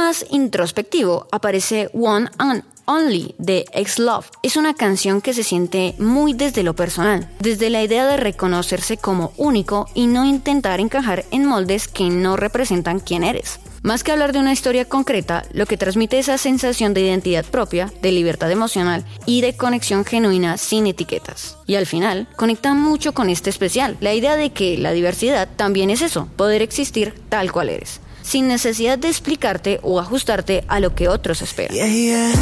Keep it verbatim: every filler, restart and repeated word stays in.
más introspectivo aparece One and Only de X-Love. Es una canción que se siente muy desde lo personal, desde la idea de reconocerse como único y no intentar encajar en moldes que no representan quién eres. Más que hablar de una historia concreta, lo que transmite esa sensación de identidad propia, de libertad emocional y de conexión genuina sin etiquetas. Y al final, conecta mucho con este especial, la idea de que la diversidad también es eso, poder existir tal cual eres, sin necesidad de explicarte o ajustarte a lo que otros esperan. Yeah, yeah.